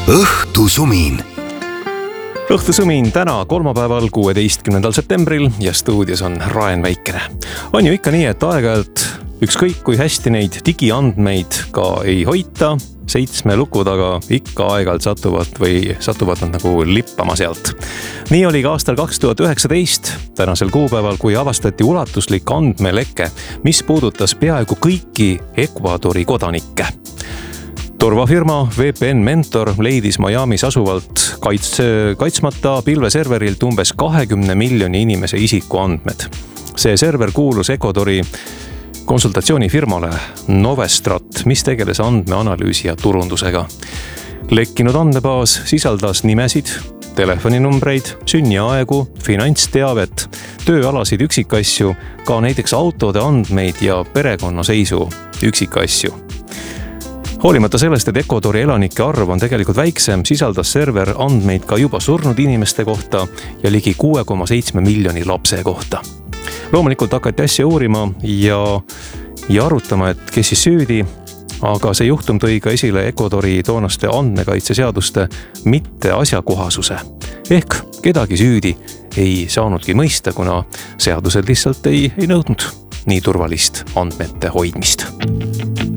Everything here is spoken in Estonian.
õhtusumin. Õhtusumin täna kolmapäeval 16. septembril ja stuudios on Raen Väikene. On ju ikka nii, et aeg-ajalt ükskõik kui hästi neid digiandmeid ka ei hoita, 7 luku taga ikka aeg-ajalt satuvad nad nagu lippama sealt. Nii oli ka aastal 2019, tänasel kuupäeval, kui avastati ulatuslik andmeleke, mis puudutas peaaegu kõiki Ecuadori kodanikke. Turvafirma VPN Mentor leidis Miamis asuvalt kaitsmata pilveserverilt umbes 20 miljoni inimese isikuandmed. See server kuulus Ecuadori konsultatsioonifirmale Novestrat, mis tegeles andmeanalüüsi ja turundusega. Lekkinud andmebaas sisaldas nimesid, telefoninumbreid, sünniaegu, finantsteavet, tööalasid üksikasju, ka näiteks autode andmeid ja perekonnaseisu üksikasju. Hoolimata sellest, et Ecuadori elanike arv on tegelikult väiksem, sisaldas server andmeid ka juba surnud inimeste kohta ja ligi 6,7 miljoni lapse kohta. Loomulikult hakati asja uurima ja arutama, et kes siis süüdi, aga see juhtum tõi ka esile Ecuadori toonaste andmekaitseseaduste mitte asjakohasuse. Ehk kedagi süüdi ei saanudki mõista, kuna seadused lihtsalt ei nõudnud nii turvalist andmete hoidmist.